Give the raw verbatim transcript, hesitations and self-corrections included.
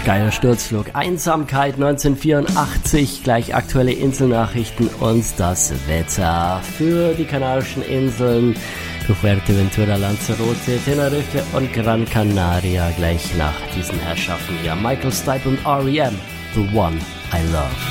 Geiler Sturzflug. Einsamkeit neunzehnhundertvierundachtzig, gleich aktuelle Inselnachrichten und das Wetter für die Kanarischen Inseln, für Fuerteventura, Lanzarote, Tenerife und Gran Canaria. Gleich nach diesen Herrschaften hier Michael Stipe und R E M, The One I Love.